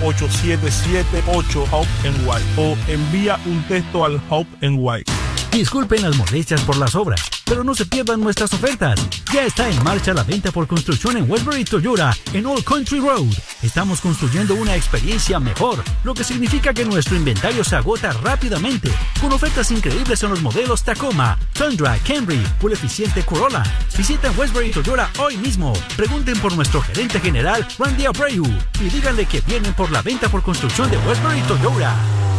1-877-8-HOPE-NY o envía un texto al HOPE-NY. Disculpen las molestias por las obras, pero no se pierdan nuestras ofertas. Ya está en marcha la venta por construcción en Westbury Toyota, en Old Country Road. Estamos construyendo una experiencia mejor, lo que significa que nuestro inventario se agota rápidamente, con ofertas increíbles en los modelos Tacoma, Tundra, Camry, full eficiente Corolla. Visiten Westbury Toyota hoy mismo. Pregunten por nuestro gerente general, Randy Abreu, y díganle que vienen por la venta por construcción de Westbury Toyota.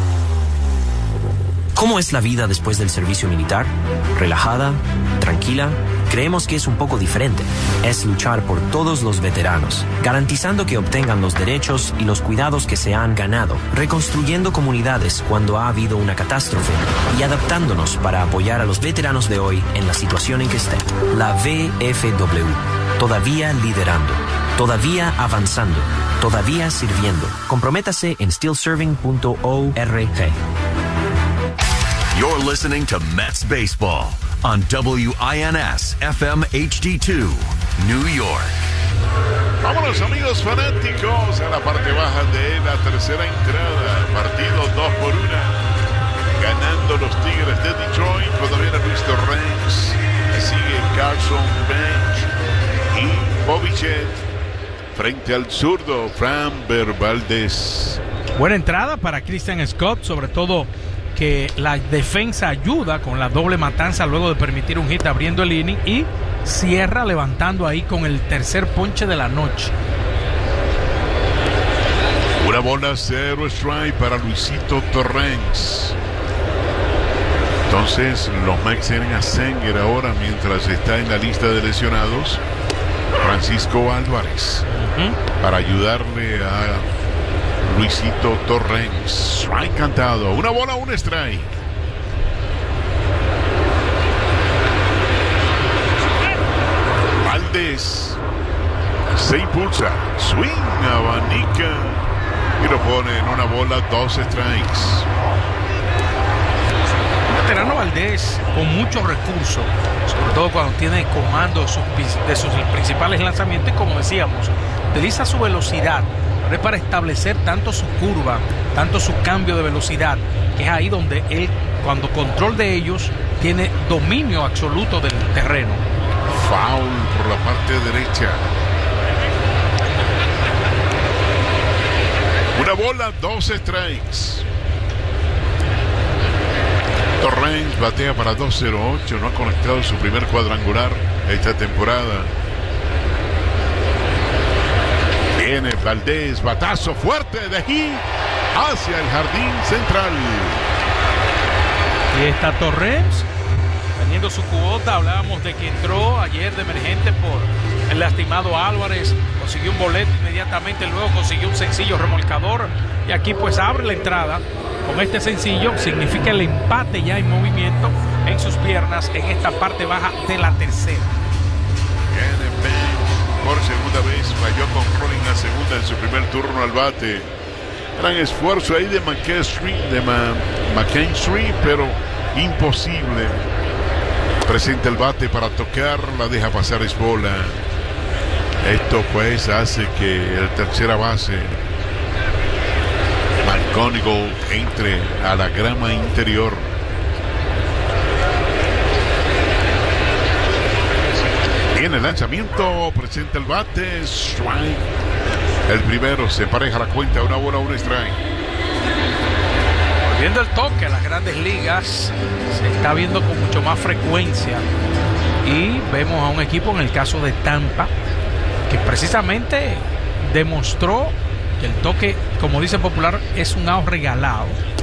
¿Cómo es la vida después del servicio militar? ¿Relajada? ¿Tranquila? Creemos que es un poco diferente. Es luchar por todos los veteranos, garantizando que obtengan los derechos y los cuidados que se han ganado, reconstruyendo comunidades cuando ha habido una catástrofe y adaptándonos para apoyar a los veteranos de hoy en la situación en que estén. La VFW, todavía liderando, todavía avanzando, todavía sirviendo. Comprométase en stillserving.org. You're listening to Mets Baseball on WINS FM HD2, New York. Vámonos, amigos fanáticos, a la parte baja de la tercera entrada. Partido 2-1. Ganando los Tigres de Detroit. Cuando viene Luis Torrens, sigue Carson Bench y Bobichet frente al zurdo Framber Valdez. Buena entrada para Christian Scott, sobre todo que la defensa ayuda con la doble matanza luego de permitir un hit abriendo el inning y cierra levantando ahí con el tercer ponche de la noche. Una bola, 0 strike para Luisito Torrens. Entonces los Mets tienen a Senger ahora mientras está en la lista de lesionados Francisco Álvarez para ayudarle a Luisito Torrens. Strike cantado. Una bola, un strike. Valdez se impulsa. Swing, abanica y lo pone en una bola, 2 strikes. Veterano Valdez con muchos recursos, sobre todo cuando tiene comando de sus principales lanzamientos, y como decíamos, utiliza su velocidad para establecer tanto su curva, tanto su cambio de velocidad, que es ahí donde él, cuando control de ellos, tiene dominio absoluto del terreno. Foul por la parte derecha. Una bola, 2 strikes. Torrens batea para 2-0-8, no ha conectado su primer cuadrangular esta temporada. Viene Valdez, batazo fuerte de hit hacia el jardín central. Y está Torrens teniendo su cuota. Hablábamos de que entró ayer de emergente por el lastimado Álvarez, consiguió un boleto inmediatamente, luego consiguió un sencillo remolcador y aquí pues abre la entrada con este sencillo. Significa el empate ya en movimiento en sus piernas en esta parte baja de la tercera. Por segunda vez falló con Rolling a segunda en su primer turno al bate. Gran esfuerzo ahí de McKinstry, pero imposible. Presenta el bate para tocar, la deja pasar, es bola. Esto pues hace que el tercera base McGonigal entre a la grama interior. Viene el lanzamiento, presenta el bate, strike. El primero, se empareja la cuenta, una bola, un strike. Volviendo el toque a las grandes ligas, se está viendo con mucho más frecuencia. Y vemos a un equipo, en el caso de Tampa, que precisamente demostró que el toque, como dice popular, es un out regalado.